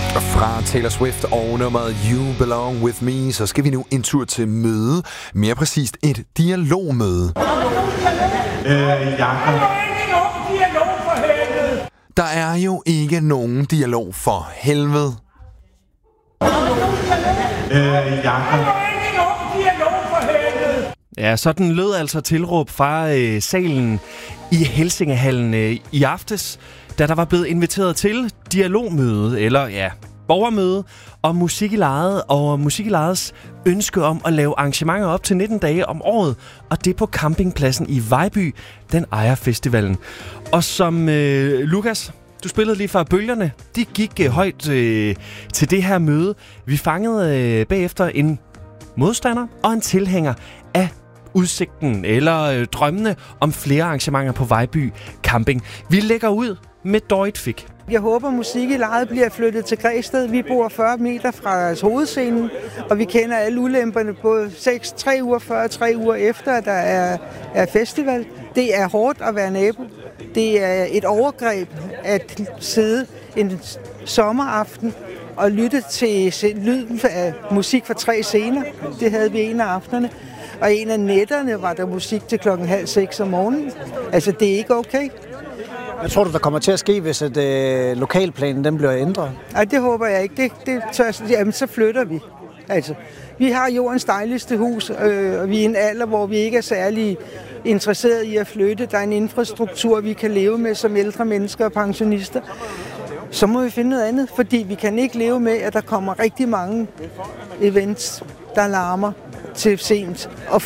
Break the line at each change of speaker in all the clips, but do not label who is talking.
Fra Taylor Swift og nummeret You Belong With Me, så skal vi nu en tur til møde. Mere præcist et dialogmøde. Der er jo ikke nogen dialog for helvede.
Ja, sådan lød altså tilråb fra salen i Helsingehallen i aftes, da der var blevet inviteret til dialogmøde, eller ja, borgermøde om Musik i Lejet og Musik i Lejets ønske om at lave arrangementer op til 19 dage om året, og det på campingpladsen i Vejby, den ejer festivalen. Og som Lukas, du spillede lige fra bølgerne, de gik højt til det her møde. Vi fangede bagefter en modstander og en tilhænger af udsigten eller drømmene om flere arrangementer på Vejby Camping. Vi lægger ud med Doit Fik.
Jeg håber, Musik i Lejet bliver flyttet til Græsted. Vi bor 40 meter fra hovedscenen, og vi kender alle ulemperne både 3 uger før og 3 uger efter, at der er festival. Det er hårdt at være nabo. Det er et overgreb at sidde en sommeraften og lytte til lyden af musik fra 3 scener. Det havde vi en af aftenerne. Og en af nætterne var der musik til 5:30 om morgenen. Altså, det er ikke okay.
Hvad tror du, der kommer til at ske, hvis lokalplanen den bliver ændret?
Ej, det håber jeg ikke. Jamen, så flytter vi. Altså, vi har jordens dejligste hus, og vi er i en alder, hvor vi ikke er særlig interesseret i at flytte. Der er en infrastruktur, vi kan leve med som ældre mennesker og pensionister. Så må vi finde noget andet, fordi vi kan ikke leve med, at der kommer rigtig mange events, der larmer til sent og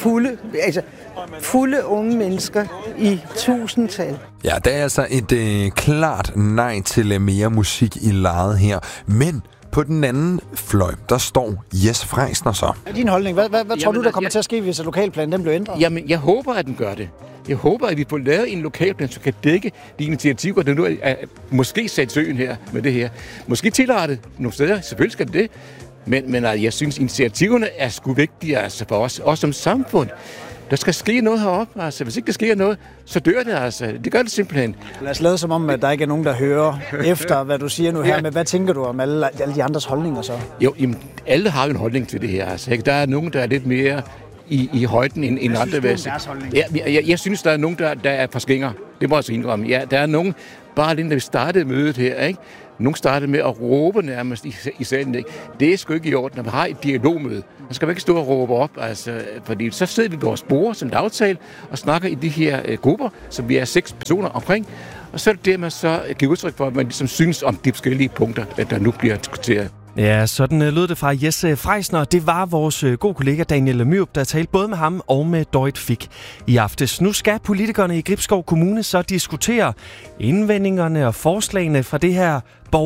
fulde unge mennesker i tusindtal.
Ja, der er altså et klart nej til mere musik i lejet her. Men på den anden fløj, der står Jes Freisner så.
Din holdning, hvad tror du, der kommer til at ske, hvis lokalplanen den bliver ændret?
Jamen, jeg håber, at den gør det. Jeg håber, at vi får lavet en lokalplan, som kan dække de initiativer, der nu er måske sat søen her med det her. Måske tilrettet nogle steder, selvfølgelig skal det. Men jeg synes, initiativerne er sgu vigtige altså for os som samfund. Der skal ske noget heroppe. Altså, hvis ikke der sker noget, så dør det altså. Det gør det simpelthen.
Lad os lade som om, at der ikke er nogen, der hører efter, hvad du siger nu her. Men hvad tænker du om alle de andres holdninger så?
Jo, jamen, alle har jo en holdning til det her. Altså, der er nogen, der er lidt mere i højden end andre. Jeg synes, der er nogen, der er forskinger. Det må jeg også indrømme. Ja, der er nogen, bare lige da vi startede mødet her, ikke? Nogle startede med at råbe nærmest i salen. Ikke? Det er sgu ikke i orden, når vi har et dialogmøde. Så skal man ikke stå og råbe op, altså, fordi så sidder vi på vores bord som et aftale og snakker i de her grupper, som vi er 6 personer omkring. Og så er det man så giver udtryk for, at man ligesom synes om de forskellige punkter, der nu bliver diskuteret.
Ja, sådan lød det fra Jes Freisner. Det var vores gode kollega Daniel Myrup, der talte både med ham og med Doit Fik i aftes. Nu skal politikerne i Gribskov Kommune så diskutere indvendingerne og forslagene fra det her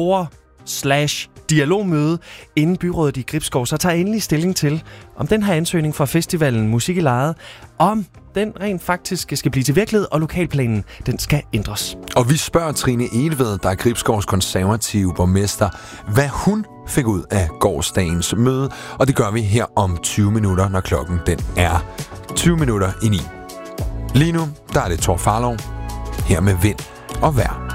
borger/dialogmøde inden byrådet i Gribskov. Så tager endelig stilling til, om den her ansøgning fra festivalen Musik i Lejet, om den rent faktisk skal blive til virkelighed, og lokalplanen, den skal ændres.
Og vi spørger Trine Edelved, der er Gribskovs konservative borgmester, hvad hun fik ud af gårsdagens møde, og det gør vi her om 20 minutter, når klokken den er 20 minutter i 9. Lige nu, der er det Thor Farlov, her med vind og vejr.